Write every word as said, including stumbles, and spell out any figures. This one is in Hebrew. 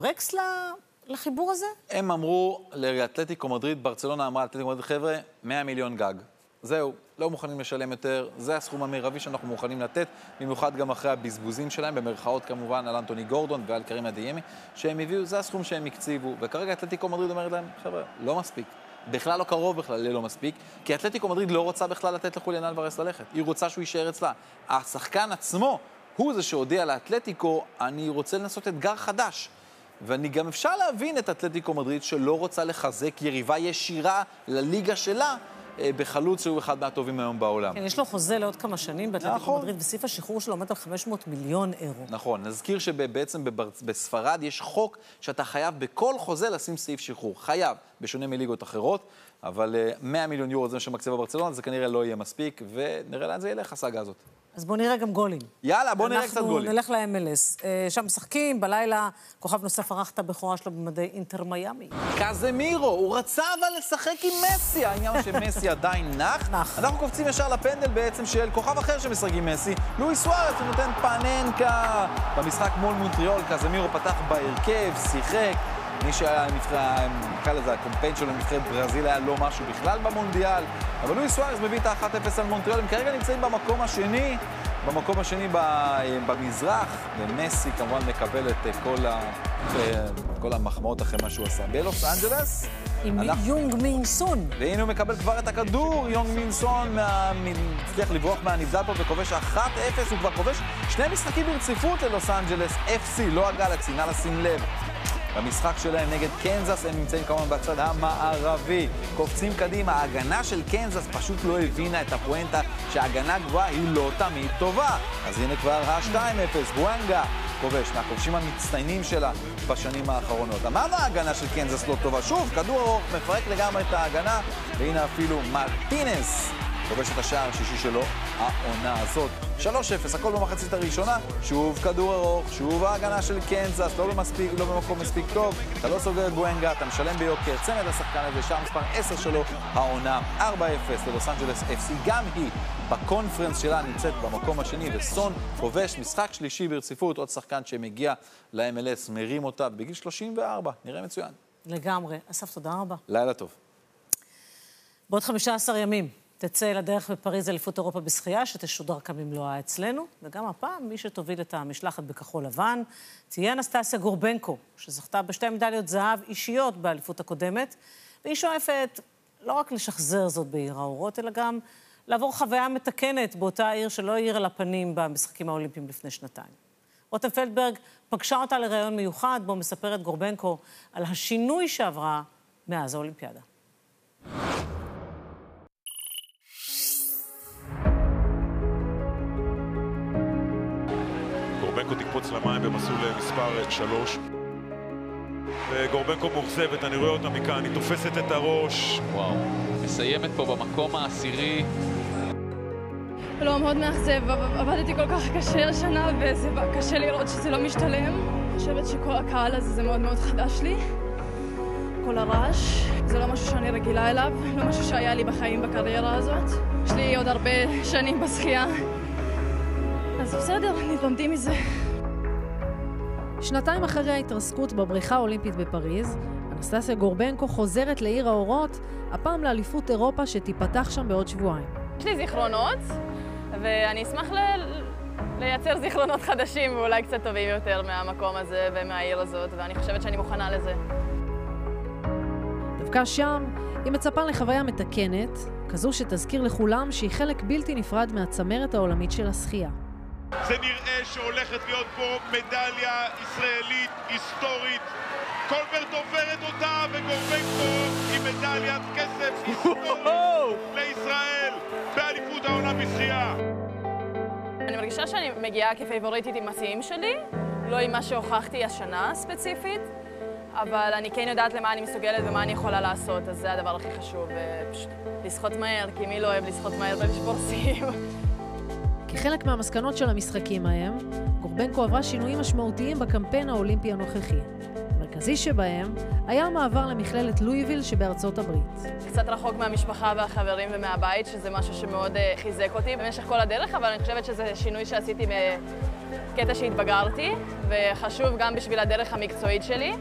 רקס לחיבור הזה? הם אמרו לאתלטיקו מדריד, ברצלונה אמרה לאתלטיקו מדריד, חבר'ה, מאה מיליון גג. זהו, לא מוכנים לשלם יותר, זה הסכום המרבי שאנחנו מוכנים לתת, במיוחד גם אחרי הבזבוזים שלהם, במרכאות כמובן על אנטוני גורדון ועל קרים אדיאמי, שהם הביאו, זה הסכום שהם הקציבו, וכרגע אתלטיקו מדריד אומרת להם, חבר'ה, לא מספיק. בכלל לא קרוב בכלל, לא מספיק, כי אתלטיקו מדריד לא רוצה בכלל לתת לחוליאן אלוורס ללכת. היא רוצה שהוא יישאר אצלה. השחקן עצמו הוא זה שהודיע לאתלטיקו, אני רוצה לנסות אתגר חדש. ואני גם אפשר להבין את אתלטיקו מדריד שלא רוצה לחזק יריבה ישירה לליגה שלה, בחלוץ שהוא אחד מהטובים היום בעולם. כן, יש לו חוזה לעוד כמה שנים באתלטיקו מדריד, וסעיף השחרור שלו עומד על חמש מאות מיליון אירו. נכון, נזכיר שבעצם בספרד יש חוק שאתה חייב בכל חוזה לשים סעיף שחרור. חייב, בשונה מליגות אחרות, אבל מאה מיליון יורו זה שמקציב בברצלונה, זה כנראה לא יהיה מספיק, ונראה לאן זה ילך, הסאגה הזאת. אז בואו נראה גם גולים. יאללה, בואו נראה קצת גולים. אנחנו נלך ל-אם אל אס. שם משחקים, בלילה כוכב נוסף ערך את הבכורה שלו במדי אינטר מיאמי. קזמירו, הוא רצה אבל לשחק עם מסי. העניין שמסי עדיין נח. נח. אנחנו קופצים ישר לפנדל בעצם של כוכב אחר שמשחק עם מסי. לואיס סוארץ, הוא נותן פננקה. במשחק מול מונטריאול, קזמירו פתח בהרכב, שיחק. מי שהיה נקרא לזה, הקומפיין שלו לנבחרת ברזיל היה לא משהו בכלל במונדיאל. אבל לואיס סוארץ מביא את ה-אחת אפס על מונטריאול. הם כרגע נמצאים במקום השני, במקום השני במזרח, ומסי כמובן מקבל את כל, ה... כל המחמאות אחרי מה שהוא עשה. בלוס אנג'לס. עם אנחנו... יונג מין סון. והנה הוא מקבל כבר את הכדור, יונג מין סון מצליח לברוח מהנבדל פה וכובש אחת אפס, הוא כבר כובש שני משחקים ברציפות ללוס אנג'לס, אף סי, לא הגלקסי, נא לשים לב. במשחק שלהם נגד קנזס הם נמצאים כמובן בצד המערבי. קופצים קדימה, ההגנה של קנזס פשוט לא הבינה את הפואנטה שההגנה גבוהה היא לא תמיד טובה. אז הנה כבר ה-שתיים אפס, בואנגה כובש, מהכובשים המצטיינים שלה בשנים האחרונות. אמרנו ההגנה של קנזס לא טובה, שוב, כדור ארוך מפרק לגמרי את ההגנה, והנה אפילו מרטינס כובש את השער השישי שלו, העונה הזאת. שלוש אפס, הכל במחצית הראשונה, שוב כדור ארוך, שוב ההגנה של קנזס, לא במספיק, לא במקום מספיק טוב, אתה לא סוגר את בואנגה, אתה משלם ביוקר, צמד השחקן הזה, שער מספר עשר שלו, העונה ארבע אפס ללוס אנג'לס אף סי, גם היא בקונפרנס שלה נמצאת במקום השני, וסון כובש משחק שלישי ברציפות, עוד שחקן שמגיע ל-אם אל אס, מרים אותה בגיל שלושים וארבע, נראה מצוין. לגמרי. אסף, תודה רבה. לילה טוב. בעוד חמישה עשר ימים. תצא לדרך בפריז אליפות אירופה בשחייה, שתשודר כאן במלואה אצלנו, וגם הפעם מי שתוביל את המשלחת בכחול לבן, תהיה אנסטסיה גורבנקו, שזכתה בשתי מדליות זהב אישיות באליפות הקודמת, והיא שואפת לא רק לשחזר זאת בעיר האורות, אלא גם לעבור חוויה מתקנת באותה עיר שלא העירה לה פנים במשחקים האולימפיים לפני שנתיים. רותם פלדברג פגשה אותה לראיון מיוחד, בו מספרת גורבנקו על השינוי שעברה מאז האולימפיאדה. גורבנקו תקפוץ למים במסלול מספר שלוש. וגורבנקו מאוכזבת, אני רואה אותה מכאן, היא תופסת את הראש. וואו, מסיימת פה במקום העשירי. לא, מאוד מאכזב, עבדתי כל כך קשה השנה וזה קשה לראות שזה לא משתלם. אני חושבת שכל הקהל הזה זה מאוד מאוד חדש לי. כל הרעש, זה לא משהו שאני רגילה אליו, לא משהו שהיה לי בחיים בקריירה הזאת. יש לי עוד הרבה שנים בשחייה. אז בסדר, נתלמדים מזה. שנתיים אחרי ההתרסקות בבריכה האולימפית בפריז, אנסטסיה גורבנקו חוזרת לעיר האורות, הפעם לאליפות אירופה שתיפתח שם בעוד שבועיים. יש לי זיכרונות, ואני אשמח ל- לייצר זיכרונות חדשים ואולי קצת טובים יותר מהמקום הזה ומהעיר הזאת, ואני חושבת שאני מוכנה לזה. דווקא שם היא מצפה לחוויה מתקנת, כזו שתזכיר לכולם שהיא חלק בלתי נפרד מהצמרת העולמית של השחייה. זה נראה שהולכת להיות פה מדליה ישראלית היסטורית. קולברט עוברת אותה וגורבנקו עם מדליית כסף היסטורית לישראל באליפות העולם בשחייה. אני מרגישה שאני מגיעה כפייבוריטית עם השיאים שלי, לא עם מה שהוכחתי השנה ספציפית, אבל אני כן יודעת למה אני מסוגלת ומה אני יכולה לעשות, אז זה הדבר הכי חשוב, פשוט לשחות מהר, כי מי לא אוהב לשחות מהר ולשבור שיאים. כחלק מהמסקנות של המשחקים ההם, גורבנקו עברה שינויים משמעותיים בקמפיין האולימפי הנוכחי. המרכזי שבהם היה המעבר למכללת לואיביל שבארצות הברית. קצת רחוק מהמשפחה והחברים ומהבית, שזה משהו שמאוד uh, חיזק אותי במשך כל הדרך, אבל אני חושבת שזה שינוי שעשיתי קטע שהתבגרתי, וחשוב גם בשביל הדרך המקצועית שלי.